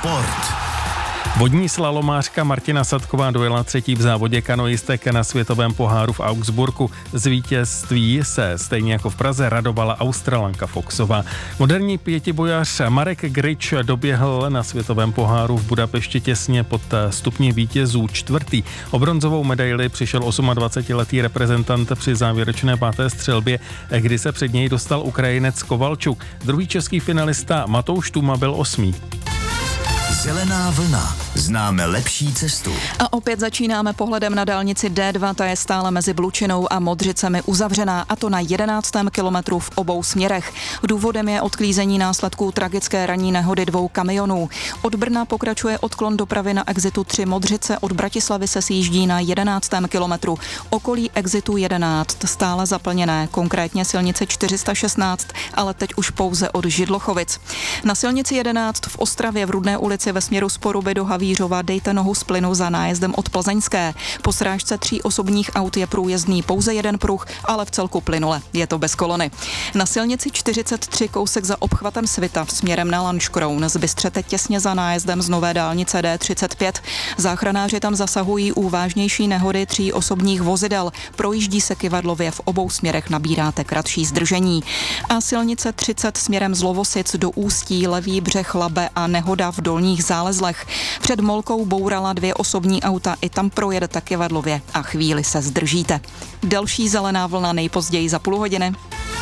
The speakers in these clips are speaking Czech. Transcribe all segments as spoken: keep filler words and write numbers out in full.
sport. Vodní slalomářka Martina Sadková dojela třetí v závodě kanoistek na světovém poháru v Augsburgu. Z vítězství se stejně jako v Praze radovala Australanka Foxová. Moderní pětibojař Marek Grič doběhl na světovém poháru v Budapešti těsně pod stupni vítězů čtvrtý. O bronzovou medaili přišel dvacetiosmiletý reprezentant při závěrečné páté střelbě, kdy se před něj dostal Ukrajinec Kovalčuk. Druhý český finalista Matouš Tuma byl osmý. Zelená vlna. Známe lepší cestu. A opět začínáme pohledem na dálnici D dva, ta je stále mezi Blučinou a Modřicemi uzavřená, a to na jedenáctém kilometru v obou směrech. Důvodem je odklízení následků tragické ranní nehody dvou kamionů. Od Brna pokračuje odklon dopravy na exitu tři Modřice, od Bratislavy se sjíždí na jedenáctém kilometru. Okolí exitu jedenáct stále zaplněné, konkrétně silnice čtyři sta šestnáct, ale teď už pouze od Židlochovic. Na silnici jedenáct v Ostravě v Rudné ulici ve směru z Poruby do Havířova dejte nohu z plynu za nájezdem od Plzeňské. Po srážce tří osobních aut je průjezdný pouze jeden pruh, ale v celku plynule. Je to bez kolony. Na silnici čtyřicet tři kousek za obchvatem Svitav směrem na Lanškroun zbystřete těsně za nájezdem z nové dálnice D třicet pět. Záchranáři tam zasahují u vážnější nehody tří osobních vozidel. Projíždí se kyvadlově, v obou směrech nabíráte kratší zdržení. A silnice třicet směrem z Lovosic do Ústí, Levý břeh Labe a nehoda v Dolních Zálezlech. Před Molkou bourala dvě osobní auta, i tam projedete kyvadlově a chvíli se zdržíte. Další zelená vlna nejpozději za půl hodiny.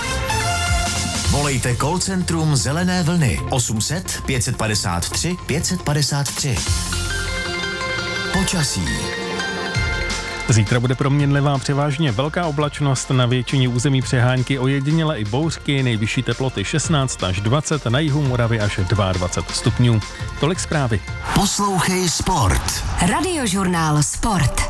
Volejte call centrum Zelené vlny osm set pět padesát tři pět padesát tři. Počasí. Zítra bude proměnlivá převážně velká oblačnost, na většině území přehánky, ojediněle i bouřky, nejvyšší teploty šestnáct až dvacet, na jihu Moravy až dvacet dva stupňů. Tolik zprávy. Poslouchej sport. Radiožurnál Sport.